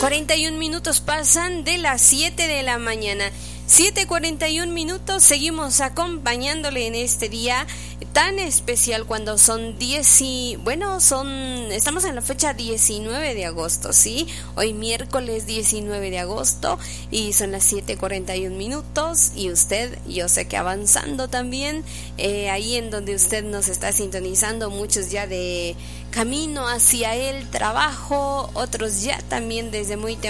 41 minutos pasan de las 7 de la mañana. 7:41 minutos, seguimos acompañándole en este día tan especial cuando son estamos en la fecha 19 de agosto, ¿sí? Hoy miércoles 19 de agosto y son las 7:41 minutos y usted, yo sé que avanzando también, ahí en donde usted nos está sintonizando, muchos ya de camino hacia el trabajo, otros ya también desde muy temprano